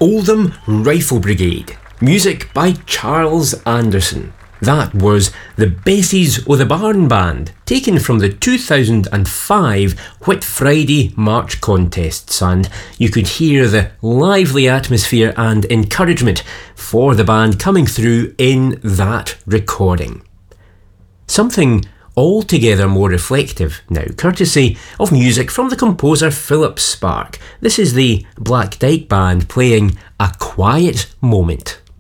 Oldham Rifle Brigade, music by Charles Anderson. That was The Bessies o' the Barn Band, taken from the 2005 Whit Friday March contests, and you could hear the lively atmosphere and encouragement for the band coming through in that recording. Something altogether more reflective now, courtesy of music from the composer Philip Sparke. This is the Black Dyke Band playing A Quiet Moment.